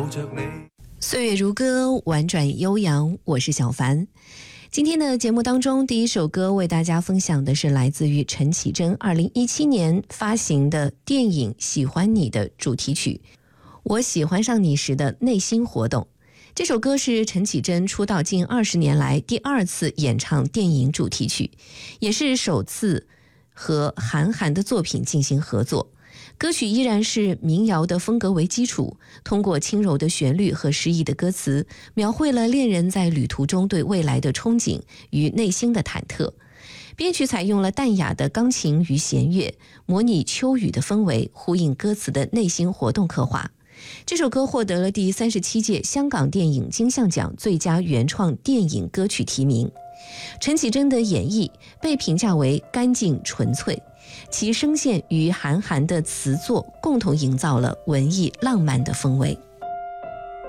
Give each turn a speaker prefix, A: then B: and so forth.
A: 岁月如歌，婉转悠扬，我是小凡。今天的节目当中，第一首歌为大家分享的是来自于陈绮贞2017年发行的电影《喜欢你》的主题曲《我喜欢上你时的内心活动》。这首歌是陈绮贞出道近20年来第2次演唱电影主题曲，也是首次和韩寒的作品进行合作。歌曲依然是民谣的风格为基础，通过轻柔的旋律和诗意的歌词，描绘了恋人在旅途中对未来的憧憬与内心的忐忑。编曲采用了淡雅的钢琴与弦乐，模拟秋雨的氛围，呼应歌词的内心活动刻画。这首歌获得了第37届香港电影金像奖最佳原创电影歌曲提名。陈绮贞的演绎被评价为干净纯粹，其声线与韩寒的词作共同营造了文艺浪漫的氛围。